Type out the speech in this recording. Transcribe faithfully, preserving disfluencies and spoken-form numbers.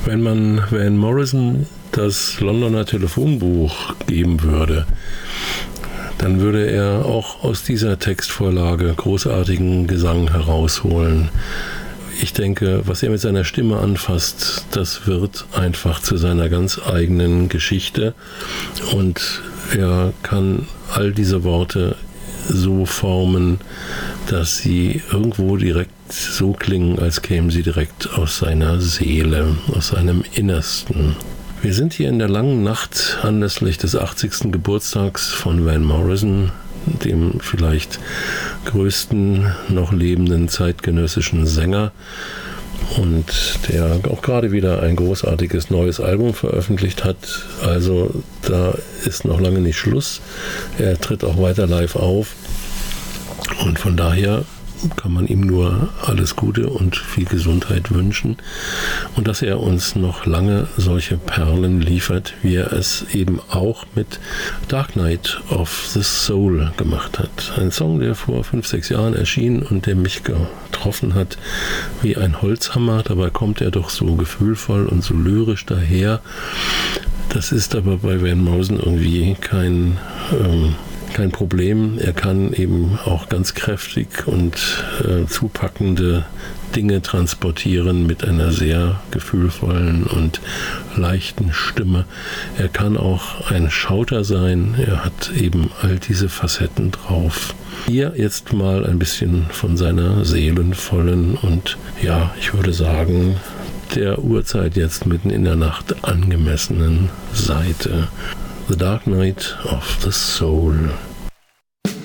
Wenn man Van Morrison das Londoner Telefonbuch geben würde, dann würde er auch aus dieser Textvorlage großartigen Gesang herausholen. Ich denke, was er mit seiner Stimme anfasst, das wird einfach zu seiner ganz eigenen Geschichte. Und er kann all diese Worte so formen, dass sie irgendwo direkt so klingen, als kämen sie direkt aus seiner Seele, aus seinem Innersten. Wir sind hier in der langen Nacht anlässlich des achtzigsten Geburtstags von Van Morrison, dem vielleicht größten noch lebenden zeitgenössischen Sänger, und der auch gerade wieder ein großartiges neues Album veröffentlicht hat. Also da ist noch lange nicht Schluss. Er tritt auch weiter live auf und von daher kann man ihm nur alles Gute und viel Gesundheit wünschen und dass er uns noch lange solche Perlen liefert, wie er es eben auch mit Dark Night of the Soul gemacht hat. Ein Song, der vor fünf, sechs Jahren erschien und der mich getroffen hat wie ein Holzhammer. Dabei kommt er doch so gefühlvoll und so lyrisch daher. Das ist aber bei Van Morrison irgendwie kein ähm, Kein Problem. Er kann eben auch ganz kräftig und äh, zupackende Dinge transportieren mit einer sehr gefühlvollen und leichten Stimme. Er kann auch ein Schauter sein. Er hat eben all diese Facetten drauf. Hier jetzt mal ein bisschen von seiner seelenvollen und, ja, ich würde sagen, der Uhrzeit jetzt mitten in der Nacht angemessenen Seite. The Dark Night of the Soul.